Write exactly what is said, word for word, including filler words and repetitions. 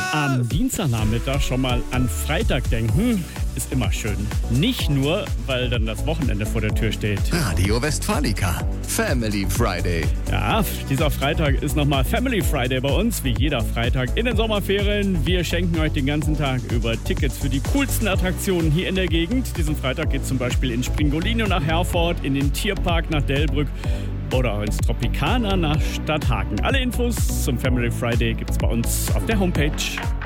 Am Dienstagnachmittag schon mal an Freitag denken, ist immer schön. Nicht nur, weil dann das Wochenende vor der Tür steht. Radio Westfalica. Family Friday. Ja, dieser Freitag ist nochmal Family Friday bei uns, wie jeder Freitag in den Sommerferien. Wir schenken euch den ganzen Tag über Tickets für die coolsten Attraktionen hier in der Gegend. Diesen Freitag geht es zum Beispiel in Springolino nach Herford, in den Tierpark nach Delbrück oder auch ins Tropicana nach Stadthaken. Alle Infos zum Family Friday gibt's bei uns auf der Homepage.